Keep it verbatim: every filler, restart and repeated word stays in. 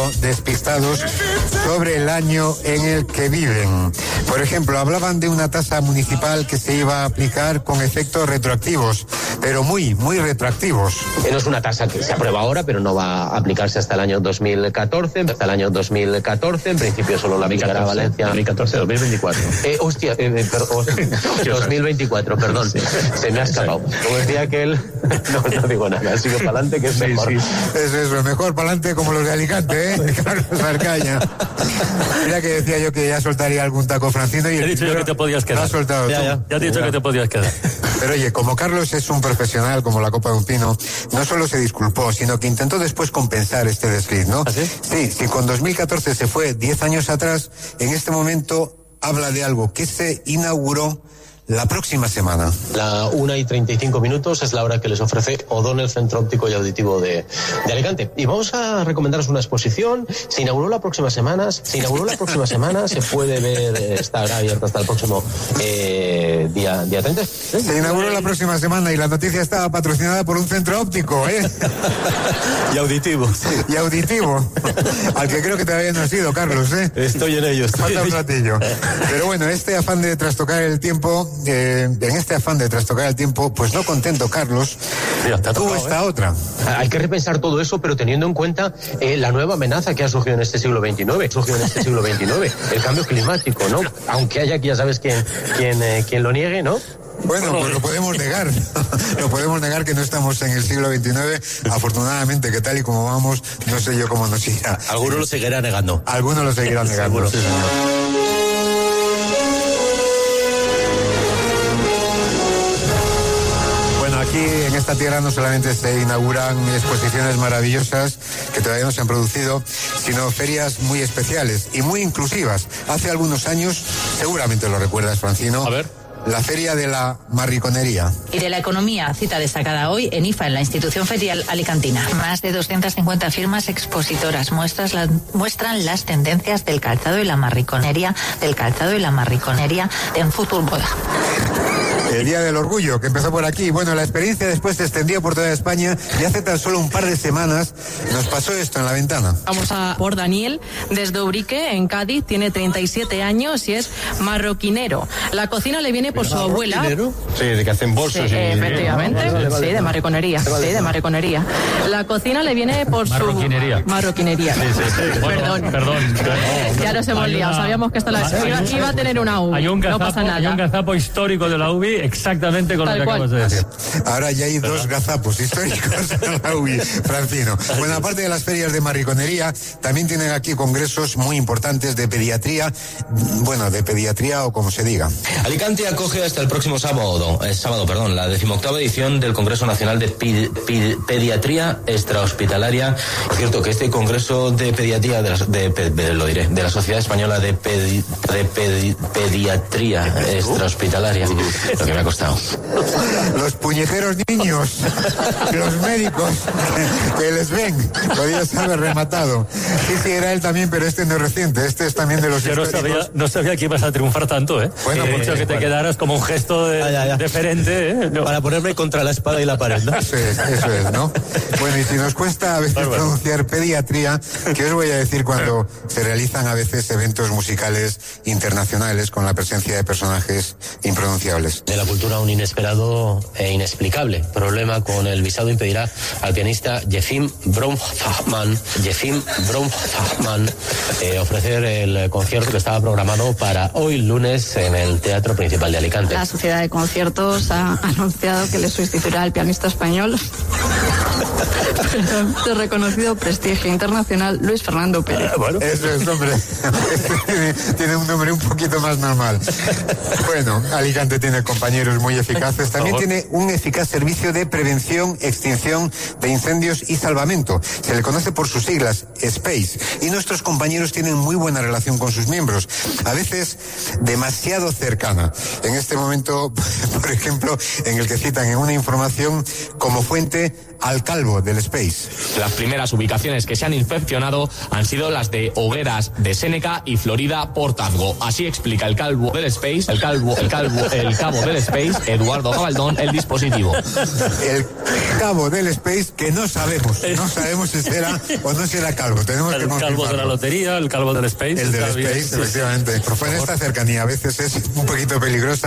medio despistados sobre el año en el que viven. Por ejemplo, hablaban de una tasa municipal que se iba a aplicar con efectos retroactivos, pero muy, muy retroactivos. No es una tasa que se aprueba ahora, pero no va a aplicarse hasta el año dos mil catorce. Hasta el año dos mil catorce, en principio solo la aplicará Valencia. dos mil catorce, dos mil veinticuatro. Eh, hostia, eh, eh, per, hostia, dos mil veinticuatro, perdón. Sí. Se me ha escapado. Como decía aquel, no, no digo nada, sigo para adelante que es sí, mejor. Sí. Es eso, mejor para adelante como los de Alicante, ¿eh? Carlos Arcaña. Mira que decía yo que ya soltaría algún taco Francino y... He dicho yo que te podías quedar. Lo has soltado ya, tú. Ya, ya te he dicho ya. que te podías quedar. Pero oye, como Carlos es un profesional como la copa de un pino, no solo se disculpó, sino que intentó después compensar este desliz, ¿no? ¿Ah, sí? Sí, si con dos mil catorce se fue diez años atrás, en este momento habla de algo que se inauguró la próxima semana. La una y treinta y cinco minutos es la hora que les ofrece O'Donnell Centro Óptico y Auditivo de, de Alicante. Y vamos a recomendaros una exposición. Se inauguró la próxima semana. Se inauguró la próxima semana. Se puede ver, estará abierta hasta el próximo eh, día, día treinta. ¿Sí? Se inauguró la próxima semana y la noticia estaba patrocinada por un centro óptico, ¿eh? Y auditivo. Y auditivo. Al que creo que todavía no has ido, Carlos, ¿eh? Estoy en ello. Estoy Falta en un ello. ratillo. Pero bueno, este afán de trastocar el tiempo... Eh, en este afán de trastocar el tiempo, pues no contento Carlos, Mira, te ha tuvo tocado, esta ¿eh? otra. Hay que repensar todo eso, pero teniendo en cuenta eh, la nueva amenaza que ha surgido en este siglo veintinueve, surgido en este siglo veintinueve, el cambio climático, ¿no? Aunque haya aquí, ya sabes quién, quién, eh, quién lo niegue, ¿no? Bueno, pues lo podemos negar. Lo podemos negar que no estamos en el siglo veintinueve. Afortunadamente, que tal y como vamos, no sé yo cómo nos irá. Algunos lo seguirán negando. Algunos lo seguirán negando. Sí, señor. Aquí en esta tierra no solamente se inauguran exposiciones maravillosas que todavía no se han producido, sino ferias muy especiales y muy inclusivas. Hace algunos años, seguramente lo recuerdas, Francino. A ver. La Feria de la Marriconería. Y de la economía, cita destacada hoy en I F A, en la institución ferial alicantina. Más de doscientas cincuenta firmas expositoras muestras la, muestran las tendencias del calzado y la marriconería, del calzado y la marriconería en fútbol boda. El Día del Orgullo, que empezó por aquí. Bueno, la experiencia después se extendió por toda España y hace tan solo un par de semanas nos pasó esto en la ventana. Vamos a por Daniel, desde Ubrique, en Cádiz, tiene treinta y siete años y es marroquinero. La cocina le viene por su abuela. Sí, de que hacen bolsos. Sí, y... efectivamente, Vale, vale, vale. sí, de marroquinería, sí, de marroquinería. La cocina le viene por Marroquinería. su... Marroquinería. Sí, sí, sí. Bueno, Perdón. Perdón. Ya nos hemos Hay liado, una- sabíamos que esto la... hay iba, un- iba a tener una U, Hay un no gazapo, pasa nada. hay un gazapo histórico de la U B I exactamente con Tal lo que cual. acabas de decir. Ahora ya hay dos gazapos históricos en la U B I, Francino. Bueno, aparte de las ferias de marriconería, también tienen aquí congresos muy importantes de pediatría, bueno, de pediatría o como se diga. Alicante acoge hasta el próximo sábado, eh, sábado, perdón, la decimoctava edición del Congreso Nacional de Pi- Pi- Pediatría Extrahospitalaria. Por cierto, que este Congreso de Pediatría, de, la, de, de, de- lo diré, de la Sociedad Española de, Pedi- de Pedi- Pediatría Extrahospitalaria, lo que me ha costado. Los puñeteros niños, los médicos que les ven, podías haber rematado. Sí, sí, era él también, pero este no es reciente, este es también de los Yo no históricos. sabía, no sabía que ibas a triunfar tanto, ¿eh? Bueno, He porque- dicho que te bueno. quedaras como un gesto de, Ah, ya, ya. deferente, ¿eh? No. Para ponerme contra la espada y la pared, ¿no? Eso es, eso es, ¿no? Bueno, y si nos cuesta a veces Bárbaro. pronunciar pediatría, ¿qué os voy a decir cuando se realizan a veces eventos musicales internacionales con la presencia de personajes impronunciables? De la cultura un inesperado e inexplicable problema con el visado impedirá al pianista Jefim Bronfman, Jefim Bronfman, eh, ofrecer el concierto que estaba programado para hoy lunes en el Teatro Principal de Alicante. La Sociedad de Conciertos ha anunciado que le sustituirá al pianista español de reconocido prestigio internacional Luis Fernando Pérez. Bueno, Eso es, hombre. tiene, tiene un nombre un poquito más normal. Bueno, Alicante tiene compañeros muy eficaces. También Por favor. tiene un eficaz servicio de prevención, extinción de incendios y salvamento. Se le conoce por sus siglas, SPACE. Y nuestros compañeros tienen muy buena relación con sus miembros. A veces demasiado cercana. En este momento, por ejemplo, en el que citan en una información como fuente al calvo del Space. Las primeras ubicaciones que se han inspeccionado han sido las de Hogueras de Séneca y Florida Portazgo. Así explica el calvo del Space, el calvo, el calvo, el cabo del Space, Eduardo Gabaldón, el dispositivo. El cabo del Space que no sabemos, no sabemos si será o no será calvo. Tenemos El que calvo de la confirmarlo. lotería, el calvo del Space. El del está bien, Space, sí, sí. efectivamente. Pues en esta cercanía a veces es un poquito peligrosa.